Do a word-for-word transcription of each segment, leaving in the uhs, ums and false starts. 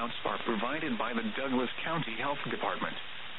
counts are provided by the Douglas County Health Department.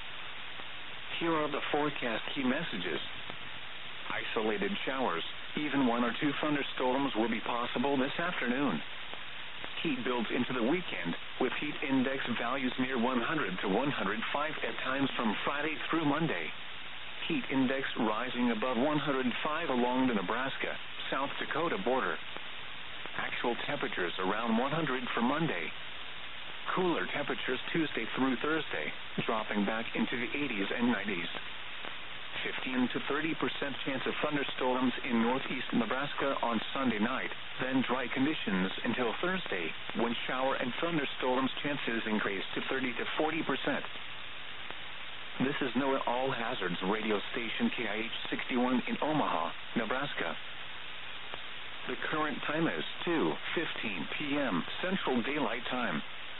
Here are the forecast key messages. Isolated showers, even one or two thunderstorms will be possible this afternoon. Heat builds into the weekend, with heat index values near one hundred to one hundred five at times from Friday through Monday. Heat index rising above one hundred five along the Nebraska, South Dakota border. Actual temperatures around one hundred for Monday. Cooler temperatures Tuesday through Thursday, dropping back into the eighties and nineties. fifteen to thirty percent chance of thunderstorms in northeast Nebraska on Sunday night, then dry conditions until Thursday, when shower and thunderstorms chances increase to thirty to forty percent. This is NOAA All Hazards radio station K I H sixty-one in Omaha, Nebraska. The current time is two fifteen p.m. Central Daylight Time.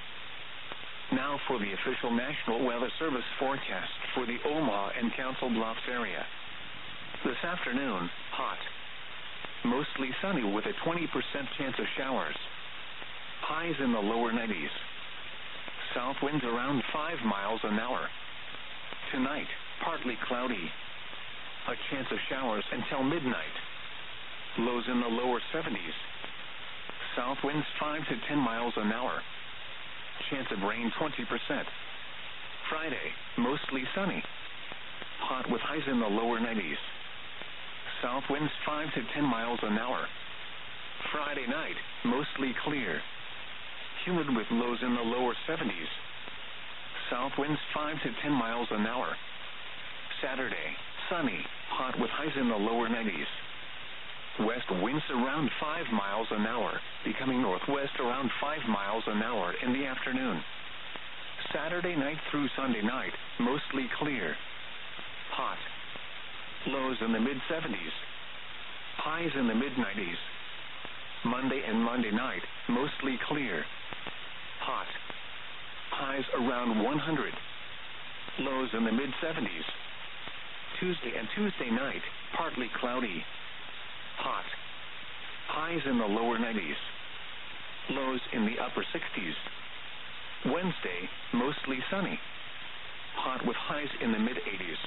Now for the official National Weather Service forecast for the Omaha and Council Bluffs area. This afternoon, hot. Mostly sunny with a twenty percent chance of showers. Highs in the lower nineties. South winds around five miles an hour. Tonight, partly cloudy. A chance of showers until midnight. Lows in the lower seventies. South winds five to ten miles an hour. Chance of rain twenty percent. Friday, mostly sunny. Hot with highs in the lower nineties. South winds five to ten miles an hour. Friday night, mostly clear. Humid with lows in the lower seventies. South winds five to ten miles an hour. Saturday, sunny, hot with highs in the lower nineties. West winds around five miles an hour, becoming northwest around five miles an hour in the afternoon. Saturday night through Sunday night, mostly clear. Hot. Lows in the mid-seventies. Highs in the mid-nineties. Monday and Monday night, mostly clear. Hot. Highs around one hundred. Lows in the mid-seventies. Tuesday and Tuesday night, partly cloudy. Hot. Highs in the lower nineties. Lows in the upper sixties. Wednesday, mostly sunny. Hot with highs in the mid-eighties.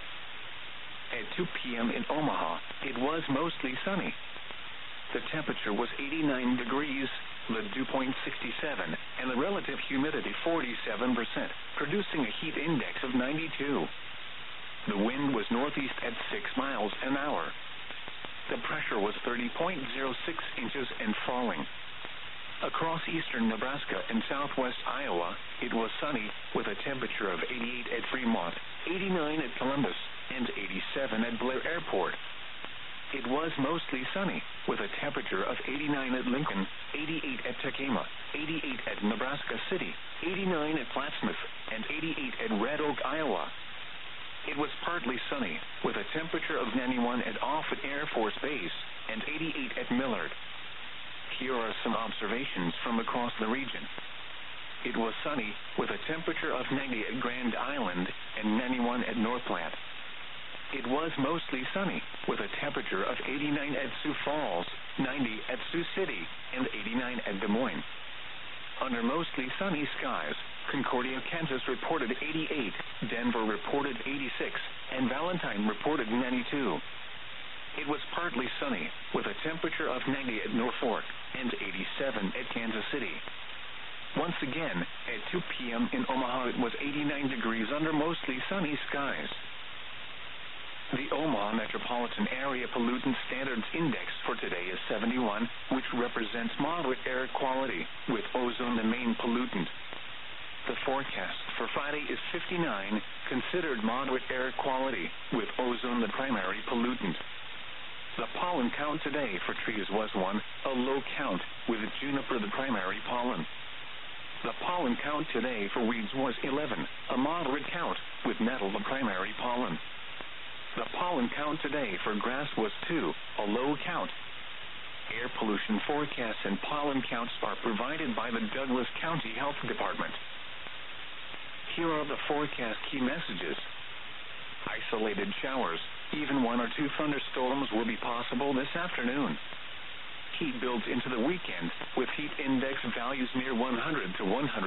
At two p.m. in Omaha, it was mostly sunny. The temperature was eighty-nine degrees, the dew point sixty-seven, and the relative humidity forty-seven percent, producing a heat index of ninety-two. The wind was northeast at six miles an hour. The pressure was thirty point zero six inches and falling. Across eastern Nebraska and southwest Iowa, it was sunny with a temperature of eighty-eight at Fremont, eighty-nine at Columbus, and eighty-seven at Blair Airport. It was mostly sunny with a temperature of eighty-nine at Lincoln, eighty-eight at Takema, eighty-eight at Nebraska City, eighty-nine at Plattsmouth, and eighty-eight at Red Oak, Iowa. It was partly sunny, with a temperature of ninety-one at Offutt Air Force Base and eighty-eight at Millard. Here are some observations from across the region. It was sunny, with a temperature of ninety at Grand Island and ninety-one at Norplant. It was mostly sunny, with a temperature of eighty-nine at Sioux Falls, ninety at Sioux City, and eighty-nine at Des Moines. Under mostly sunny skies, Concordia, Kansas reported eighty-eight, Denver reported eighty-six, and Valentine reported ninety-two. It was partly sunny, with a temperature of ninety at Norfolk and eighty-seven at Kansas City. Once again, at two p.m. in Omaha, it was eighty-nine degrees under mostly sunny skies. The Omaha Metropolitan Area Pollutant Standards Index for today is seventy-one, which represents moderate air quality, with ozone the main pollutant. The forecast for Friday is fifty-nine, considered moderate air quality, with ozone the primary pollutant. The pollen count today for trees was one, a low count, with juniper the primary pollen. The pollen count today for weeds was eleven, a moderate count, with nettle the primary pollen. The pollen count today for grass was two, a low count. Air pollution forecasts and pollen counts are provided by the Douglas County Health Department. Here are the forecast key messages. Isolated showers, even one or two thunderstorms will be possible this afternoon. Heat builds into the weekend, with heat index values near one hundred to one hundred